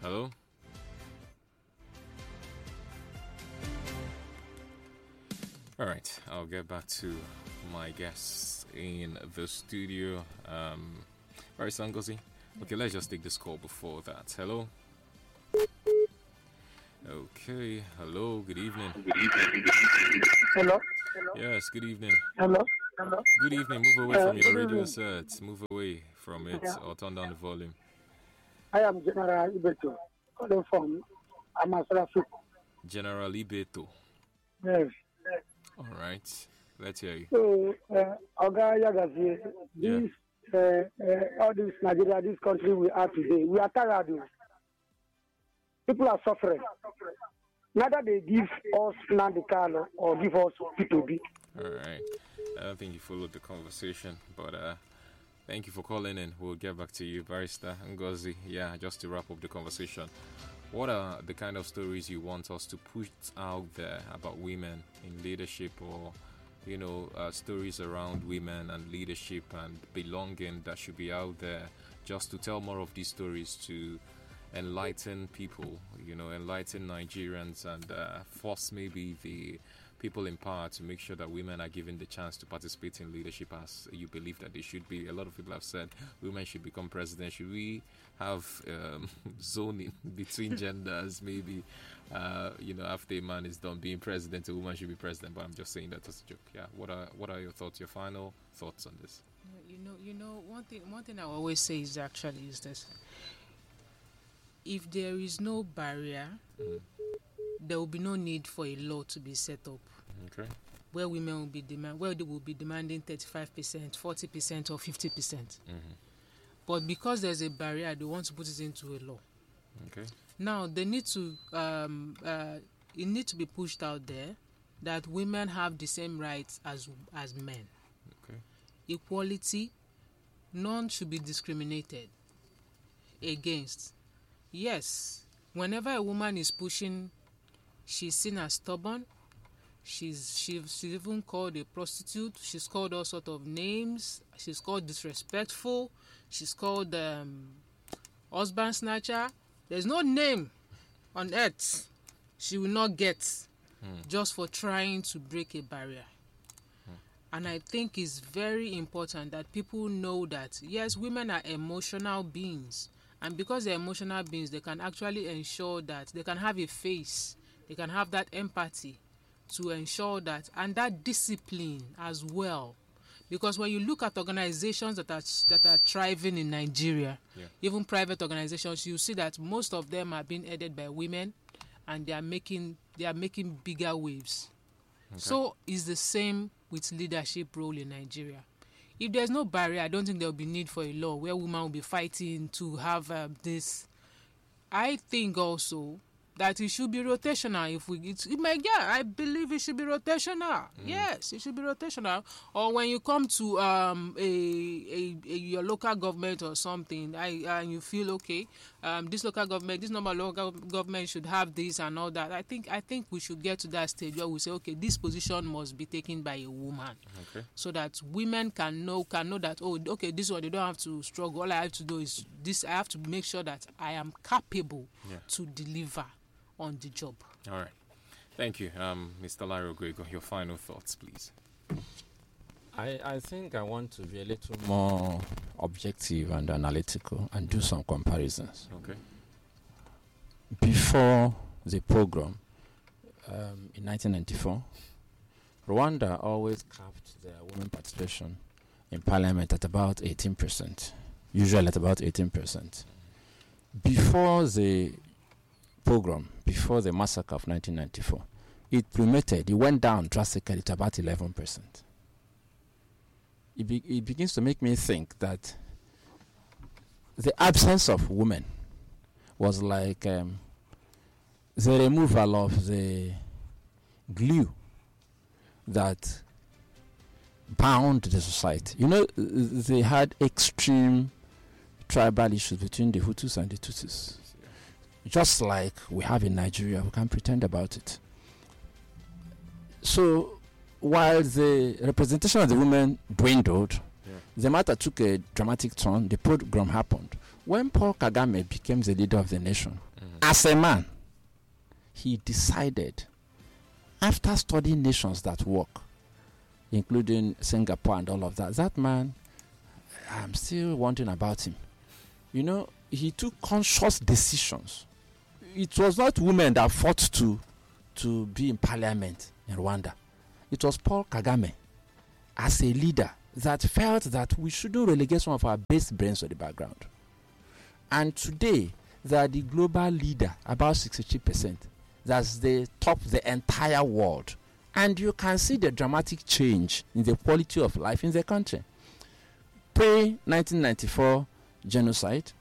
Hello? All right, I'll get back to my guests in the studio. Right, Sangozi? Okay, let's just take this call before that. Hello? Okay, hello, good evening. Hello? Yes, good evening. Hello? Good evening, move away from your radio set. Move away from it or turn down the volume. I am General Ibeto, calling from Amasrafu. General Ibeto. Yes. All right, let's hear you. So, Oga Yagazi, all this Nigeria, this country we are today, we are tired. People are suffering. Neither they give us Nandikano or give us P2B. All right. I don't think you followed the conversation, but thank you for calling in. We'll get back to you, Barrister Ngozi. Yeah, just to wrap up the conversation. What are the kind of stories you want us to put out there about women in leadership, or, stories around women and leadership and belonging that should be out there, just to tell more of these stories to enlighten people, enlighten Nigerians, and force maybe the people in power to make sure that women are given the chance to participate in leadership as you believe that they should be. A lot of people have said women should become president. Should we have zoning between genders? Maybe, after a man is done being president, a woman should be president. But I'm just saying that as a joke. Yeah. What are your thoughts? Your final thoughts on this? One thing I always say is this: if there is no barrier, there will be no need for a law to be set up. Okay. Where women will be they will be demanding 35%, 40%, or 50%. But because there's a barrier, they want to put it into a law. Okay. Now they need to it needs to be pushed out there that women have the same rights as men. Okay. Equality, none should be discriminated against. Yes, whenever a woman is pushing, she's seen as stubborn. She's even called a prostitute. She's called all sorts of names. She's called disrespectful. She's called husband snatcher. There's no name on earth she will not get just for trying to break a barrier. And I think it's very important that people know that, yes, women are emotional beings. And because they're emotional beings, they can actually ensure that they can have a face. They can have that empathy to ensure that, and that discipline as well. Because when you look at organizations that are thriving in Nigeria, even private organizations, you see that most of them are being headed by women, and they are making bigger waves. Okay. So it's the same with leadership role in Nigeria. If there's no barrier, I don't think there will be need for a law where women will be fighting to have this. I think also that it should be rotational. I believe it should be rotational. Yes, it should be rotational. Or when you come to your local government or something, and you feel okay, this normal local government should have this and all that. I think we should get to that stage where we say, okay, this position must be taken by a woman, so that women can know that, oh, okay, this one they don't have to struggle. All I have to do is this. I have to make sure that I am capable to deliver on the job. All right. Thank you. Mr. Larry Ogwego, your final thoughts, please. I think I want to be a little more objective and analytical and do some comparisons. Okay. Before the program, in 1994, Rwanda always capped their women participation in parliament at about 18%, usually at about 18%. Before the program, before the massacre of 1994, it plummeted. It went down drastically to about 11%. It begins to make me think that the absence of women was like the removal of the glue that bound the society. They had extreme tribal issues between the Hutus and the Tutsis. Just like we have in Nigeria, we can't pretend about it. So, while the representation of the women dwindled, the matter took a dramatic turn. The program happened. When Paul Kagame became the leader of the nation, As a man, he decided, after studying nations that work, including Singapore and all of that, that man, I'm still wondering about him. You know, he took conscious decisions. It was not women that fought to be in parliament in Rwanda. It was Paul Kagame, as a leader, that felt that we shouldn't relegate some of our best brains to the background. And today, they are the global leader, about 63%. That's the top the entire world. And you can see the dramatic change in the quality of life in the country. Pre-1994 genocide,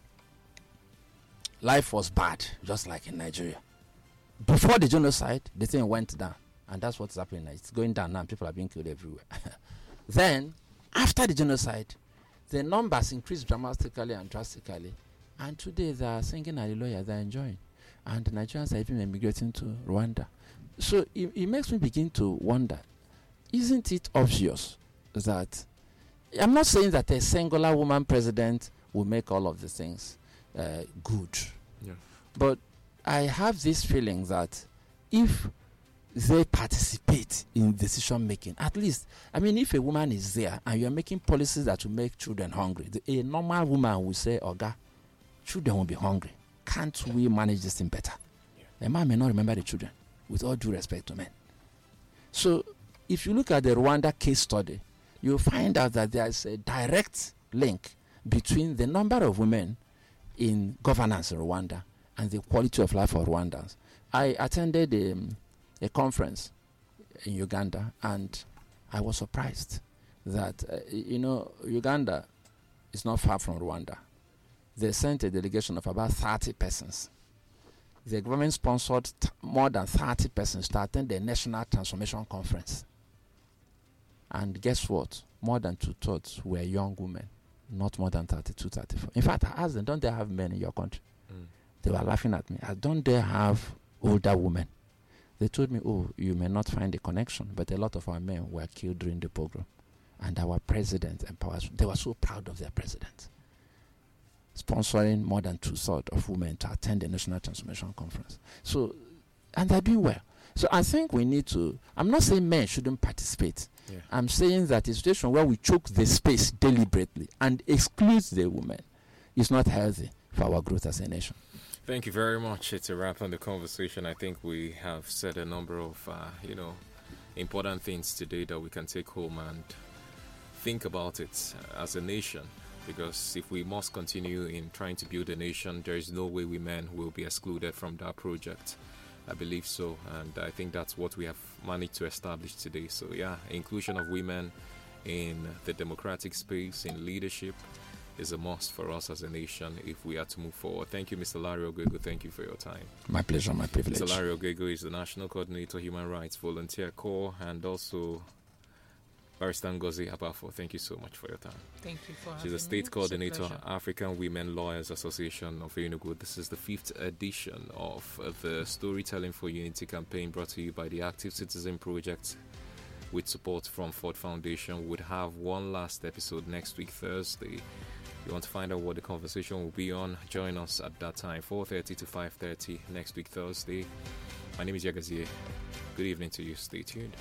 life was bad, just like in Nigeria. Before the genocide, the thing went down. And that's what's happening now. It's going down now. People are being killed everywhere. Then, after the genocide, the numbers increased dramatically and drastically. And today they are singing hallelujah, they're enjoying. And the Nigerians are even emigrating to Rwanda. So it makes me begin to wonder, isn't it obvious that, I'm not saying that a singular woman president will make all of the things good. Yeah. But I have this feeling that if they participate in decision making, at least, I mean, if a woman is there and you're making policies that will make children hungry, a normal woman will say, Oga, children will be hungry. Can't we manage this thing better? Yeah. A man may not remember the children, with all due respect to men. So, if you look at the Rwanda case study, you'll find out that there is a direct link between the number of women in governance in Rwanda and the quality of life of Rwandans. I attended a conference in Uganda, and I was surprised that, Uganda is not far from Rwanda. They sent a delegation of about 30 persons. The government sponsored more than 30 persons to attend the National Transformation Conference. And guess what? More than 2/3 were young women, not more than 32, 34. In fact, I asked them, don't they have men in your country? They were laughing at me. Don't they have older women? They told me, oh, you may not find a connection, but a lot of our men were killed during the pogrom. And our president empowers. They were so proud of their president, sponsoring more than 2/3 of women to attend the National Transformation Conference. So, and they're doing well. So I think we need to, I'm not saying men shouldn't participate. Yeah. I'm saying that a situation where we choke the space deliberately and exclude the women is not healthy for our growth as a nation. Thank you very much. It's a wrap on the conversation. I think we have said a number of, important things today that we can take home and think about it as a nation. Because if we must continue in trying to build a nation, there is no way women will be excluded from that project. I believe so, and I think that's what we have managed to establish today. So yeah, inclusion of women in the democratic space, in leadership, is a must for us as a nation if we are to move forward. Thank you, Mr. Larry Ogego. Thank you for your time. My pleasure, my privilege. Mr. Larry Ogego is the National Coordinator, Human Rights Volunteer Corps, and also Barrister Ngozi Abafo. Thank you so much for your time. Thank you for having me. She's a state coordinator, It's a pleasure. African Women Lawyers Association of Enugu. This is the 5th edition of the Storytelling for Unity campaign brought to you by the Active Citizen Project with support from Ford Foundation. We'll have one last episode next week, Thursday. You want to find out what the conversation will be on, join us at that time, 4:30 to 5:30 next week, Thursday. My name is Yagazie. Good evening to you. Stay tuned.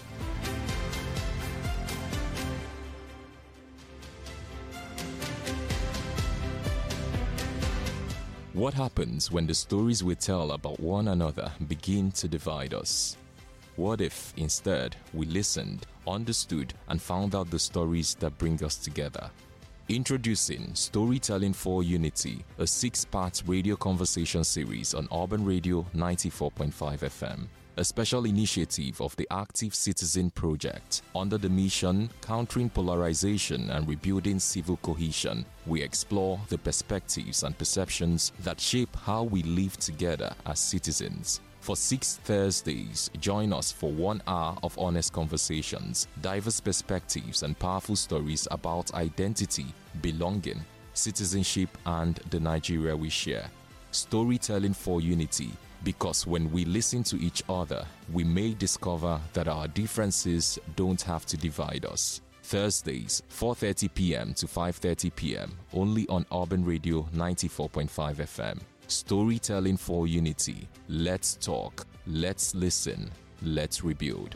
What happens when the stories we tell about one another begin to divide us? What if, instead, we listened, understood, and found out the stories that bring us together? Introducing Storytelling for Unity, a 6-part radio conversation series on Urban Radio 94.5 FM. A special initiative of the Active Citizen Project. Under the mission Countering Polarization and Rebuilding Civil Cohesion, we explore the perspectives and perceptions that shape how we live together as citizens. For 6 Thursdays, join us for 1 hour of honest conversations, diverse perspectives, and powerful stories about identity, belonging, citizenship, and the Nigeria we share. Storytelling for Unity. Because when we listen to each other, we may discover that our differences don't have to divide us. Thursdays, 4:30 p.m. to 5:30 p.m. only on Urban Radio 94.5 FM. Storytelling for unity. Let's talk. Let's listen. Let's rebuild.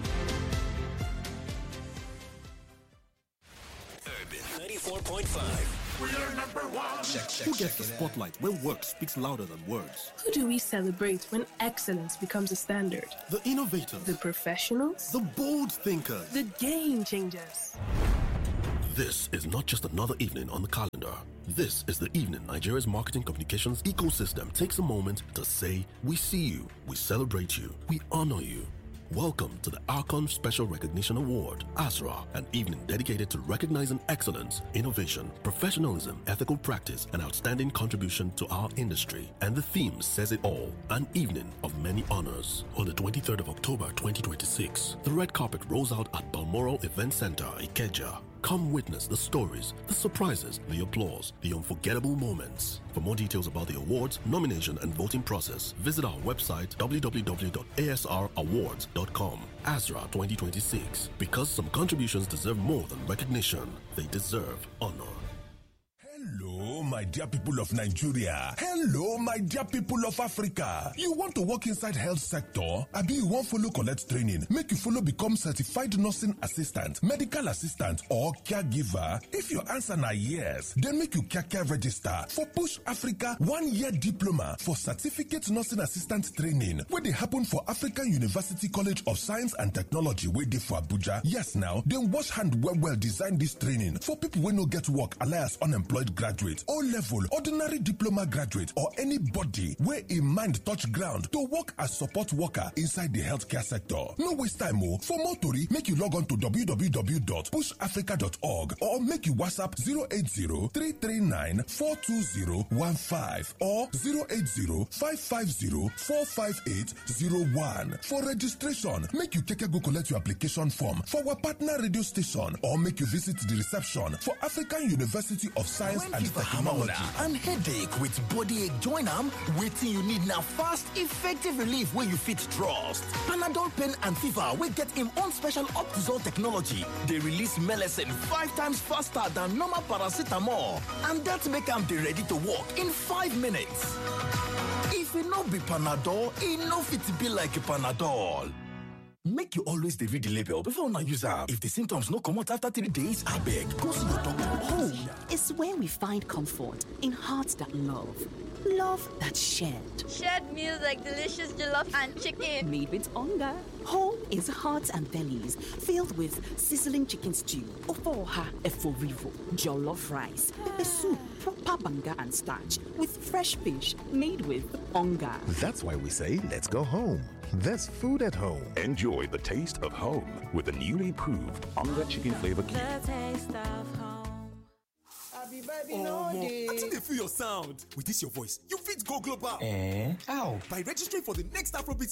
Urban 94.5. We are number one. Who gets the spotlight when work speaks louder than words? Who do we celebrate when excellence becomes a standard? The innovators. The professionals? The bold thinkers. The game changers. This is not just another evening on the calendar. This is the evening Nigeria's marketing communications ecosystem takes a moment to say, we see you, we celebrate you, we honor you. Welcome to the Archon Special Recognition Award, ASRA, an evening dedicated to recognizing excellence, innovation, professionalism, ethical practice, and outstanding contribution to our industry. And the theme says it all, an evening of many honors. On the 23rd of October 2026, the red carpet rolls out at Balmoral Event Center, Ikeja. Come witness the stories, the surprises, the applause, the unforgettable moments. For more details about the awards, nomination, and voting process, visit our website www.asrawards.com. ASRA 2026. Because some contributions deserve more than recognition, they deserve honor. Hello, my dear people of Nigeria. Hello, my dear people of Africa. You want to work inside health sector? Abi you want follow collect training? Make you follow become certified nursing assistant, medical assistant, or caregiver? If your answer na yes, then make you care register for Push Africa 1-year diploma for certificate nursing assistant training, where they happen for African University College of Science and Technology, where they for Abuja. Yes, now, then wash hand well design this training for people who no get work, alias unemployed graduate, O-level, ordinary diploma graduate, or anybody where in mind touch ground to work as support worker inside the healthcare sector. No waste time, oh. For more tori, make you log on to www.pushafrica.org or make you WhatsApp 080-339-42015 or 080-550-45801. For registration, make you go collect your application form for our partner radio station or make you visit the reception for African University of Science and Technology. And headache with body ache join am. Waiting you need now fast, effective relief where you fit trust. Panadol pain and fever will get him on special Optizol technology. They release medicine 5 times faster than normal paracetamol, and that make am dey ready to work in 5 minutes. If it no be Panadol, it no fit be like a Panadol. Make you always read the label before you use am. If the symptoms no come out after 3 days, abeg go see your doctor. Home is where we find comfort in hearts that love. Love that's shared. Shared meals like delicious jollof and chicken. Made with onga. Home is hearts and bellies filled with sizzling chicken stew, ofoha eforivo, jollof rice, pepper soup, proper banga and starch, with fresh fish made with onga. That's why we say, let's go home. There's food at home. Enjoy the taste of home with the newly approved Onga Chicken Flavor Cube. The taste of home. I think they feel your sound. With this your voice, you fit go global. How? By registering for the next Afrobeat